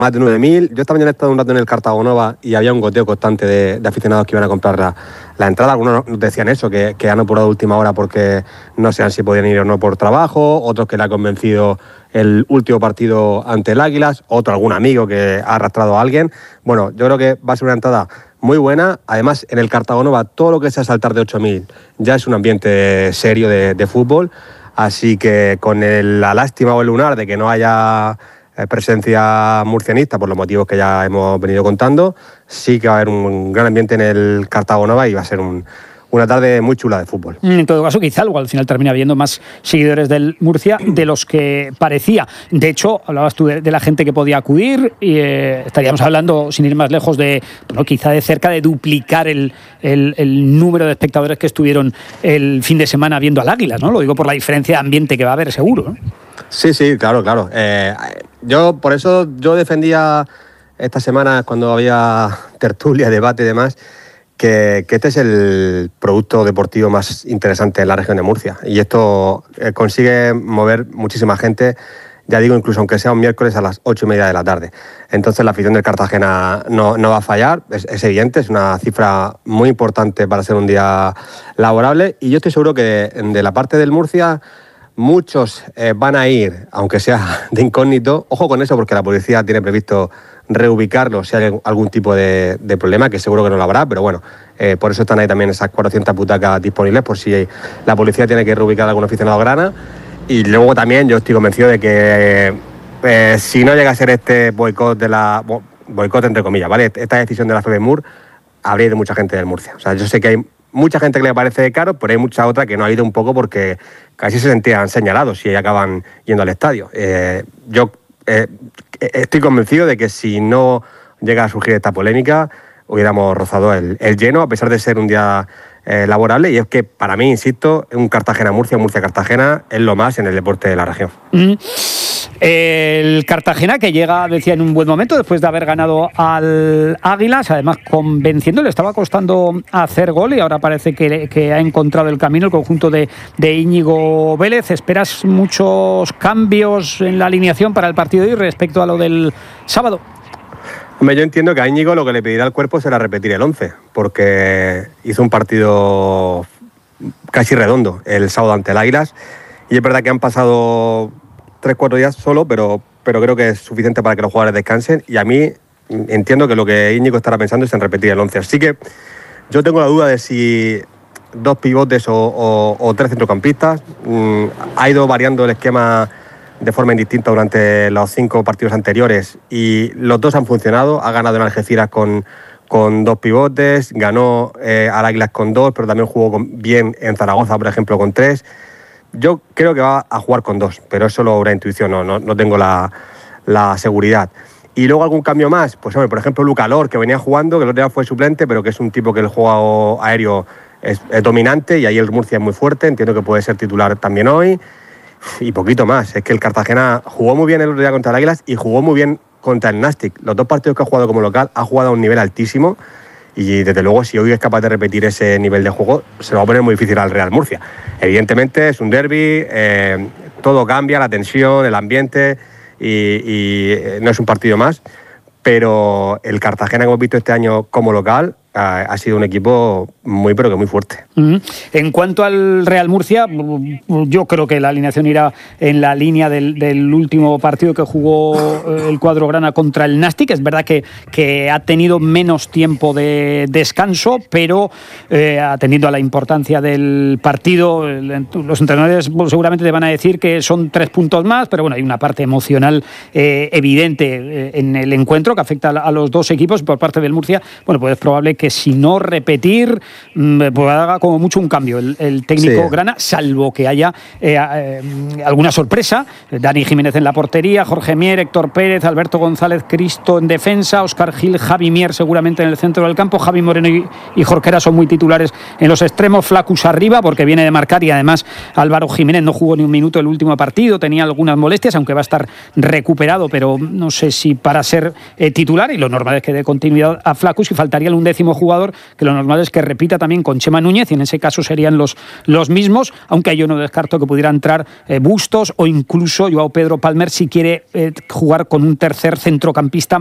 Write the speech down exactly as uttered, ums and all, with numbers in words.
más de nueve mil. Yo esta mañana he estado un rato en el Cartago Nova y había un goteo constante de, de aficionados que iban a comprar la, la entrada. Algunos nos decían eso, que, que han apurado a última hora porque no sabían si podían ir o no por trabajo, otros que le ha convencido el último partido ante el Águilas, otro algún amigo que ha arrastrado a alguien. Bueno, yo creo que va a ser una entrada muy buena. Además, en el Cartago Nova todo lo que sea saltar de ocho mil ya es un ambiente serio de, de fútbol. Así que con el, la lástima o el lunar de que no haya presencia murcianista, por los motivos que ya hemos venido contando, sí que va a haber un gran ambiente en el Cartago Nova y va a ser un, una tarde muy chula de fútbol. En todo caso, quizá algo al final termina habiendo más seguidores del Murcia de los que parecía. De hecho, hablabas tú de, de la gente que podía acudir y eh, estaríamos hablando, sin ir más lejos, de bueno, quizá de cerca de duplicar el, el, el número de espectadores que estuvieron el fin de semana viendo al Águilas, ¿no? Lo digo por la diferencia de ambiente que va a haber, seguro, ¿no? Sí, sí, claro, claro. Eh, yo, por eso, yo defendía estas semanas, cuando había tertulia, debate y demás, que, que este es el producto deportivo más interesante en la región de Murcia. Y esto eh, consigue mover muchísima gente, ya digo, incluso aunque sea un miércoles a las ocho y media de la tarde. Entonces la afición del Cartagena no, no va a fallar, es, es evidente, es una cifra muy importante para ser un día laborable. Y yo estoy seguro que de, de la parte del Murcia muchos eh, van a ir, aunque sea de incógnito. Ojo con eso, porque la policía tiene previsto reubicarlo si hay algún tipo de, de problema, que seguro que no lo habrá, pero bueno, eh, por eso están ahí también esas cuatrocientas butacas disponibles, por si la policía tiene que reubicar a algún aficionado grana. Y luego también yo estoy convencido de que eh, si no llega a ser este boicot de la... boicot entre comillas, ¿vale? Esta decisión de la FEBEMUR, habría ido mucha gente del Murcia. O sea, yo sé que hay mucha gente que le parece caro, pero hay mucha otra que no ha ido un poco porque casi se sentían señalados y acaban yendo al estadio. Eh, yo eh, estoy convencido de que si no llega a surgir esta polémica, hubiéramos rozado el, el lleno, a pesar de ser un día eh, laborable. Y es que para mí, insisto, un Cartagena-Murcia, Murcia-Cartagena es lo más en el deporte de la región. Mm. El Cartagena, que llega, decía, en un buen momento después de haber ganado al Águilas, además convenciendo, le estaba costando hacer gol y ahora parece que, que ha encontrado el camino el conjunto de, de Íñigo Vélez. ¿Esperas muchos cambios en la alineación para el partido de hoy respecto a lo del sábado? Hombre, yo entiendo que a Íñigo lo que le pedirá al cuerpo será repetir el once, porque hizo un partido casi redondo el sábado ante el Águilas y es verdad que han pasado tres, cuatro días solo, pero, pero creo que es suficiente para que los jugadores descansen y a mí entiendo que lo que Íñigo estará pensando es en repetir el once. Así que yo tengo la duda de si dos pivotes o, o, o tres centrocampistas. Mm, ha ido variando el esquema de forma indistinta durante los cinco partidos anteriores y los dos han funcionado. Ha ganado en Algeciras con, con dos pivotes, ganó eh, al Águilas con dos, pero también jugó con, bien en Zaragoza, por ejemplo, con tres. Yo creo que va a jugar con dos, pero es solo una intuición, no, no, no tengo la, la seguridad. Y luego algún cambio más, pues hombre, por ejemplo, Luca Lor, que venía jugando, que el otro día fue suplente, pero que es un tipo que el juego aéreo es, es dominante y ahí el Murcia es muy fuerte, entiendo que puede ser titular también hoy. Y poquito más, es que el Cartagena jugó muy bien el otro día contra el Águilas y jugó muy bien contra el Nastic. Los dos partidos que ha jugado como local ha jugado a un nivel altísimo. Y desde luego, si hoy es capaz de repetir ese nivel de juego, se lo va a poner muy difícil al Real Murcia. Evidentemente es un derbi, eh, todo cambia, la tensión, el ambiente, y, y no es un partido más. Pero el Cartagena que hemos visto este año como local ha, ha sido un equipo muy, pero que muy fuerte. Uh-huh. En cuanto al Real Murcia, yo creo que la alineación irá en la línea del, del último partido que jugó el cuadro grana contra el Nastic. Es verdad que, que ha tenido menos tiempo de descanso, pero eh, atendiendo a la importancia del partido, los entrenadores seguramente te van a decir que son tres puntos más, pero bueno, hay una parte emocional eh, evidente eh, en el encuentro que afecta a los dos equipos. Por parte del Murcia, bueno, pues es probable que si no repetir, pues haga como mucho un cambio el, el técnico sí. grana, salvo que haya eh, eh, alguna sorpresa. Dani Jiménez en la portería, Jorge Mier, Héctor Pérez, Alberto González Cristo en defensa, Óscar Gil, Javi Mier seguramente en el centro del campo, Javi Moreno y, y Jorquera son muy titulares en los extremos, Flacus arriba porque viene de marcar y además Álvaro Jiménez no jugó ni un minuto el último partido, tenía algunas molestias, aunque va a estar recuperado, pero no sé si para ser eh, titular, y lo normal es que dé continuidad a Flacus, y faltaría el undécimo mismo jugador, que lo normal es que repita también con Chema Núñez, y en ese caso serían los, los mismos, aunque yo no descarto que pudiera entrar eh, Bustos o incluso Joao Pedro Palmer si quiere eh, jugar con un tercer centrocampista